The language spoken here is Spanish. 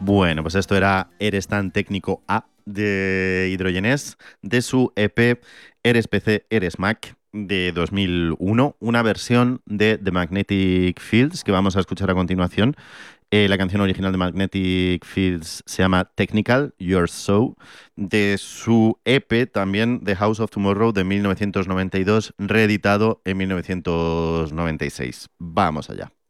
Bueno, pues esto era Eres tan técnico A de Hidrogenés, de su EP Eres PC, Eres Mac de 2001, una versión de The Magnetic Fields que vamos a escuchar a continuación. La canción original de Magnetic Fields se llama Technical, You're So, de su EP también The House of Tomorrow de 1992, reeditado en 1996. Vamos allá.